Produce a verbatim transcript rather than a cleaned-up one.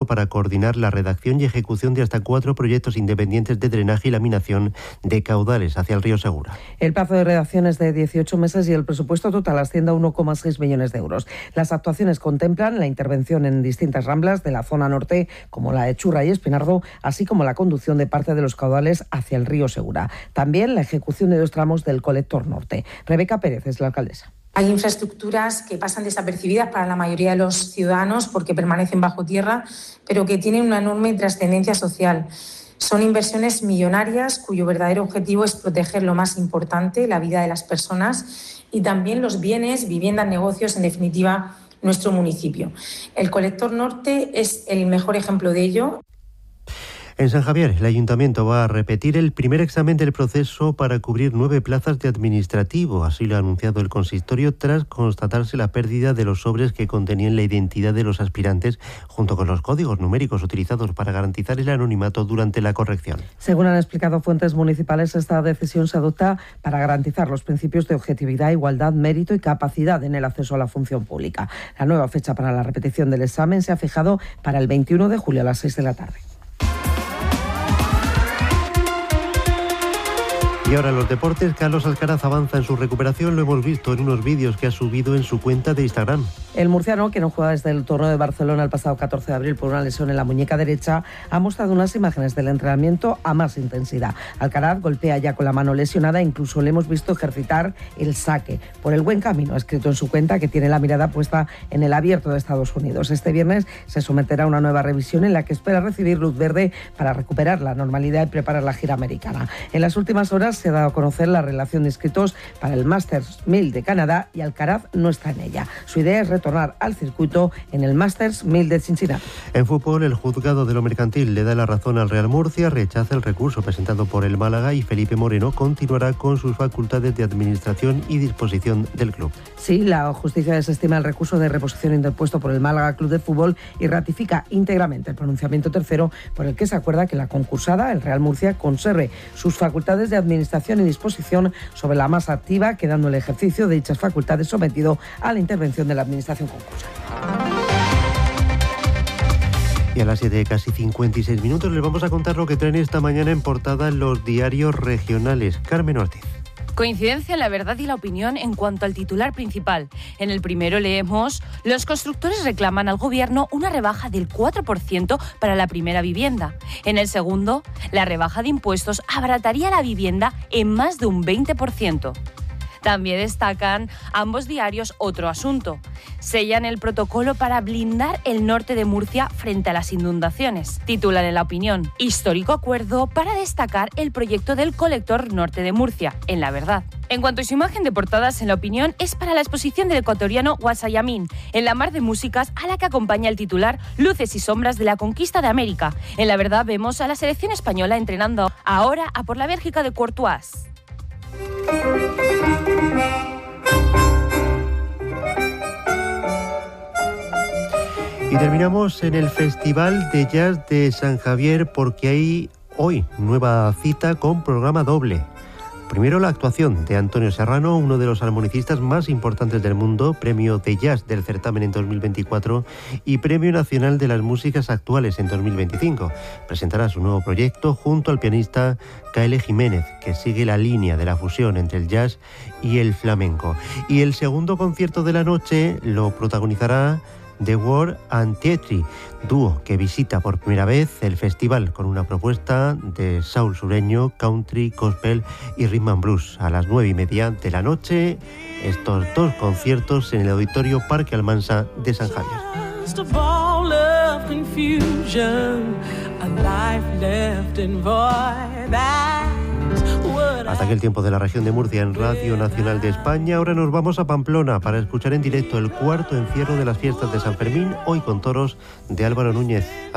para coordinar la redacción y ejecución de hasta cuatro proyectos independientes de drenaje y laminación de caudales hacia el río Segura. El plazo de redacción es de dieciocho meses y el presupuesto total asciende a uno coma seis millones de euros. Las actuaciones contemplan la intervención en distintas ramblas de la zona norte, como la de Churra y Espinardo, así como la conducción de parte de los caudales hacia el río Segura. También la ejecución de dos tramos del colector norte. Rebeca Pérez es la alcaldesa. Hay infraestructuras que pasan desapercibidas para la mayoría de los ciudadanos porque permanecen bajo tierra, pero que tienen una enorme trascendencia social. Son inversiones millonarias cuyo verdadero objetivo es proteger lo más importante, la vida de las personas y también los bienes, viviendas, negocios, en definitiva, nuestro municipio. El colector norte es el mejor ejemplo de ello. En San Javier, el Ayuntamiento va a repetir el primer examen del proceso para cubrir nueve plazas de administrativo. Así lo ha anunciado el consistorio tras constatarse la pérdida de los sobres que contenían la identidad de los aspirantes junto con los códigos numéricos utilizados para garantizar el anonimato durante la corrección. Según han explicado fuentes municipales, esta decisión se adopta para garantizar los principios de objetividad, igualdad, mérito y capacidad en el acceso a la función pública. La nueva fecha para la repetición del examen se ha fijado para el veintiuno de julio a las seis de la tarde. Y ahora los deportes. Carlos Alcaraz avanza en su recuperación, lo hemos visto en unos vídeos que ha subido en su cuenta de Instagram. El murciano, que no juega desde el torneo de Barcelona el pasado catorce de abril por una lesión en la muñeca derecha, ha mostrado unas imágenes del entrenamiento a más intensidad. Alcaraz golpea ya con la mano lesionada, incluso le hemos visto ejercitar el saque. Por el buen camino, ha escrito en su cuenta que tiene la mirada puesta en el Abierto de Estados Unidos. Este viernes se someterá a una nueva revisión en la que espera recibir luz verde para recuperar la normalidad y preparar la gira americana. En las últimas horas se ha dado a conocer la relación de inscritos para el Masters mil de Canadá y Alcaraz no está en ella. Su idea es retornar al circuito en el Masters mil de Cincinnati. En fútbol, el juzgado de lo mercantil le da la razón al Real Murcia, rechaza el recurso presentado por el Málaga y Felipe Moreno continuará con sus facultades de administración y disposición del club. Sí, la justicia desestima el recurso de reposición interpuesto por el Málaga Club de Fútbol y ratifica íntegramente el pronunciamiento tercero por el que se acuerda que la concursada, el Real Murcia, conserve sus facultades de administración y disposición sobre la masa activa, quedando el ejercicio de dichas facultades sometido a la intervención de la administración concursal. Y a las siete, casi cincuenta y seis minutos, les vamos a contar lo que traen esta mañana en portada los diarios regionales. Carmen Ortiz. Coincidencia en la verdad y la opinión en cuanto al titular principal. En el primero leemos: los constructores reclaman al gobierno una rebaja del cuatro por ciento para la primera vivienda. En el segundo, la rebaja de impuestos abarataría la vivienda en más de un veinte por ciento. También destacan ambos diarios otro asunto. Sellan el protocolo para blindar el norte de Murcia frente a las inundaciones. Titulan en La Opinión: histórico acuerdo para destacar el proyecto del colector norte de Murcia, en La Verdad. En cuanto a su imagen de portadas, en La Opinión es para la exposición del ecuatoriano Guasayamin, en la mar de músicas a la que acompaña el titular Luces y sombras de la conquista de América. En La Verdad vemos a la selección española entrenando ahora a por la Bélgica de Courtois. Y terminamos en el Festival de Jazz de San Javier porque hay hoy nueva cita con programa doble. Primero, la actuación de Antonio Serrano, uno de los armonicistas más importantes del mundo, premio de jazz del certamen en dos mil veinticuatro y premio nacional de las músicas actuales en dos mil veinticinco. Presentará su nuevo proyecto junto al pianista Kaele Jiménez, que sigue la línea de la fusión entre el jazz y el flamenco. Y el segundo concierto de la noche lo protagonizará The Word and Tietri, dúo que visita por primera vez el festival con una propuesta de soul sureño, country, gospel y rhythm and blues. A las nueve y media de la noche, estos dos conciertos en el Auditorio Parque Almansa de San Javier. Hasta aquí el tiempo de la región de Murcia en Radio Nacional de España. Ahora nos vamos a Pamplona para escuchar en directo el cuarto encierro de las fiestas de San Fermín, hoy con toros de Álvaro Núñez.